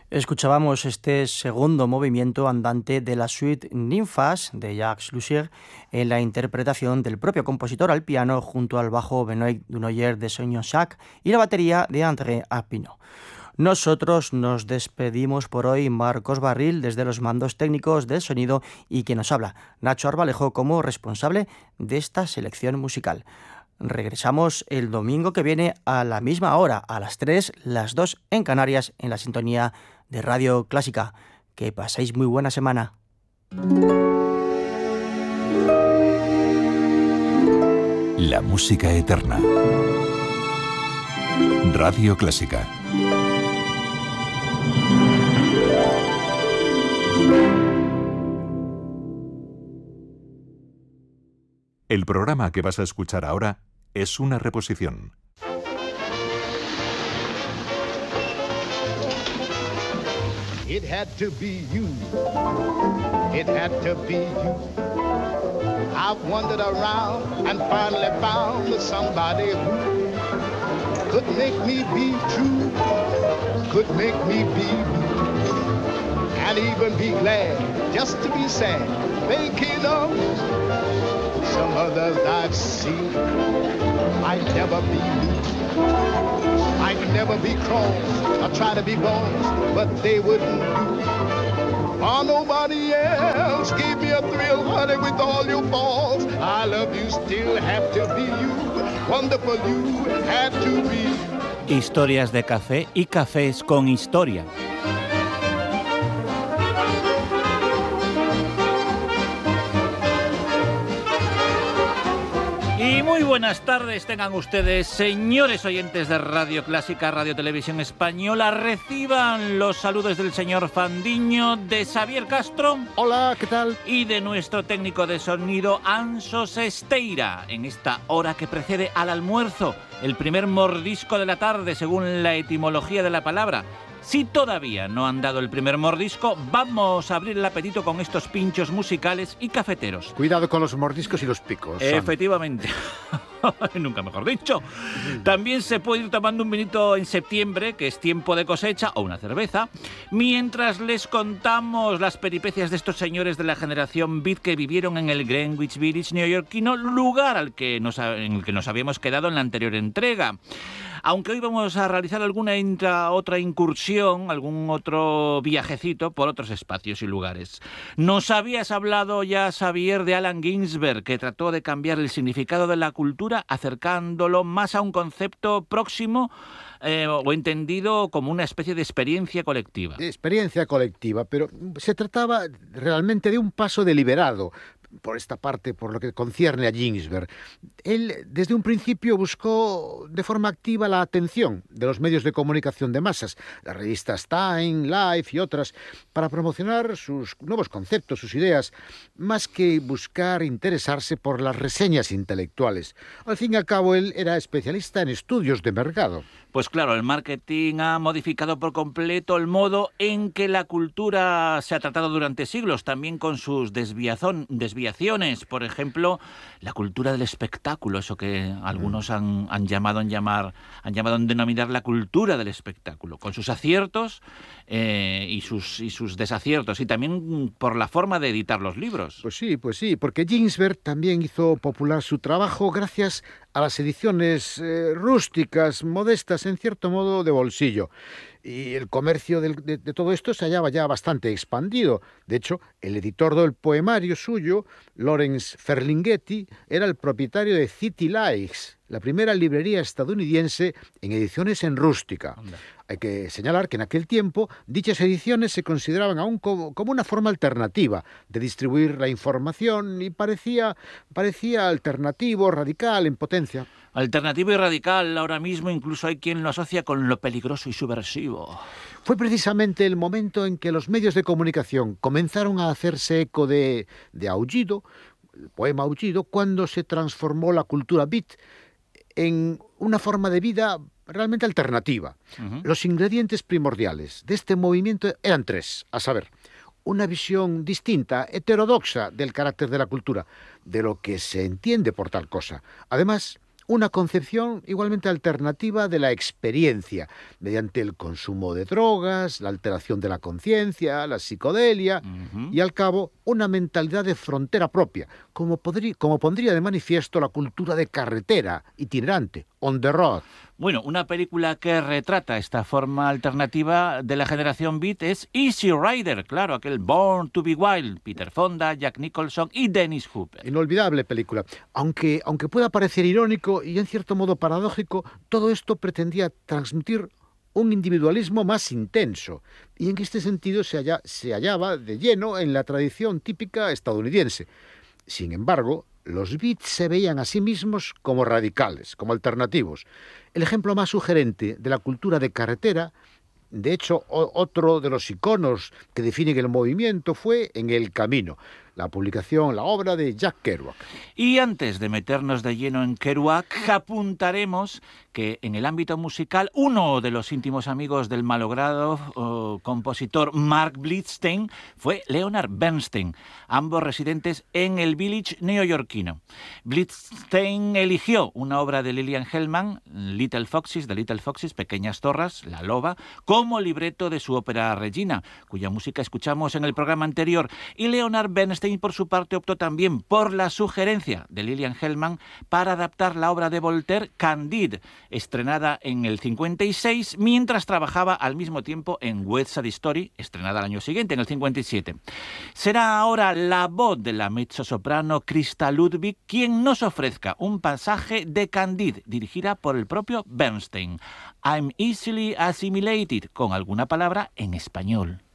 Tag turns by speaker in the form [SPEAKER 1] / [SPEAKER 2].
[SPEAKER 1] Escuchábamos este segundo movimiento andante de la suite Ninfas de Jacques Lussier en la interpretación del propio compositor al piano junto al bajo Benoît Dunoyer de Soignon-Jacques y la batería de André Arpino. Nosotros nos despedimos por hoy, Marcos Barril desde los mandos técnicos del sonido y quien nos habla, Nacho Arbalejo, como responsable de esta selección musical. Regresamos el domingo que viene a la misma hora, a las 3, las 2 en Canarias, en la sintonía de Radio Clásica. Que paséis muy buena semana.
[SPEAKER 2] La música eterna. Radio Clásica. El programa que vas a escuchar ahora es una reposición.
[SPEAKER 3] It had to be you. It had to be you. I've wandered around and finally found somebody who could make me be true, could make me be blue, and even be glad just to be sad, thinking of some others I've seen. Might never be me, might never be cross, or try to be bones, but they wouldn't do. For nobody else gave me a thrill, honey, with all your faults. I love you, still have to be you. Wonderful you had to be.
[SPEAKER 4] Historias de café y cafés con historia. Y muy buenas tardes tengan ustedes, señores oyentes de Radio Clásica, Radio Televisión Española. Reciban los saludos del señor Fandiño, de Xavier Castro.
[SPEAKER 5] Hola, ¿qué tal?
[SPEAKER 4] Y de nuestro técnico de sonido, Anso Sesteira, en esta hora que precede al almuerzo, el primer mordisco de la tarde, según la etimología de la palabra. Si todavía no han dado el primer mordisco, vamos a abrir el apetito con estos pinchos musicales y cafeteros.
[SPEAKER 5] Cuidado con los mordiscos y los picos.
[SPEAKER 4] Efectivamente. Nunca mejor dicho. También se puede ir tomando un vinito en septiembre, que es tiempo de cosecha, o una cerveza, mientras les contamos las peripecias de estos señores de la generación Beat que vivieron en el Greenwich Village neoyorquino, lugar en el que nos habíamos quedado en la anterior entrega. Aunque hoy vamos a realizar alguna otra incursión, algún otro viajecito por otros espacios y lugares. Nos habías hablado ya, Xavier, de Allen Ginsberg, que trató de cambiar el significado de la cultura acercándolo más a un concepto próximo o entendido como una especie de experiencia colectiva.
[SPEAKER 5] Experiencia colectiva, pero se trataba realmente de un paso deliberado. Por esta parte, por lo que concierne a Ginsberg. Él, desde un principio, buscó de forma activa la atención de los medios de comunicación de masas, las revistas Time, Life y otras, para promocionar sus nuevos conceptos, sus ideas, más que buscar interesarse por las reseñas intelectuales. Al fin y al cabo, él era especialista en estudios de mercado.
[SPEAKER 4] Pues claro, el marketing ha modificado por completo el modo en que la cultura se ha tratado durante siglos, también con sus desviaciones. Por ejemplo, la cultura del espectáculo, eso que algunos han llamado en denominar la cultura del espectáculo, con sus aciertos y sus desaciertos, y también por la forma de editar los libros.
[SPEAKER 5] Pues sí, porque Ginsberg también hizo popular su trabajo gracias a las ediciones rústicas, modestas, en cierto modo de bolsillo. Y el comercio de todo esto se hallaba ya bastante expandido. De hecho, el editor del poemario suyo, Lawrence Ferlinghetti, era el propietario de City Lights, la primera librería estadounidense en ediciones en rústica. Anda. Hay que señalar que en aquel tiempo dichas ediciones se consideraban aún como una forma alternativa de distribuir la información y parecía alternativo, radical, en potencia.
[SPEAKER 4] Alternativo y radical, ahora mismo incluso hay quien lo asocia con lo peligroso y subversivo.
[SPEAKER 5] Fue precisamente el momento en que los medios de comunicación comenzaron a hacerse eco de Aullido, el poema Aullido, cuando se transformó la cultura beat en una forma de vida realmente alternativa. Uh-huh. Los ingredientes primordiales de este movimiento eran tres, a saber, una visión distinta, heterodoxa del carácter de la cultura, de lo que se entiende por tal cosa. Además, una concepción igualmente alternativa de la experiencia, mediante el consumo de drogas, la alteración de la conciencia, la psicodelia y, al cabo, una mentalidad de frontera propia, como pondría de manifiesto la cultura de carretera, itinerante, on the road.
[SPEAKER 4] Bueno, una película que retrata esta forma alternativa de la generación beat es Easy Rider, claro, aquel Born to be Wild, Peter Fonda, Jack Nicholson y Dennis Hopper.
[SPEAKER 5] Inolvidable película. Aunque pueda parecer irónico y en cierto modo paradójico, todo esto pretendía transmitir un individualismo más intenso, y en este sentido se hallaba de lleno en la tradición típica estadounidense. Sin embargo, los beats se veían a sí mismos como radicales, como alternativos. El ejemplo más sugerente de la cultura de carretera, de hecho, otro de los iconos que definen el movimiento, fue En el Camino, la obra de Jack Kerouac.
[SPEAKER 4] Y antes de meternos de lleno en Kerouac, apuntaremos que en el ámbito musical uno de los íntimos amigos del malogrado compositor Mark Blitzstein fue Leonard Bernstein, ambos residentes en el Village neoyorquino. Blitzstein eligió una obra de Lillian Hellman, Little Foxes, Pequeñas Zorras, La Loba, como libreto de su ópera Regina, cuya música escuchamos en el programa anterior, y Leonard Bernstein, por su parte, optó también por la sugerencia de Lillian Hellman para adaptar la obra de Voltaire, Candide, estrenada en el 56, mientras trabajaba al mismo tiempo en West Side Story, estrenada al año siguiente, en el 57. Será ahora la voz de la mezzosoprano Christa Ludwig quien nos ofrezca un pasaje de Candide, dirigida por el propio Bernstein. I'm easily assimilated, con alguna palabra en español.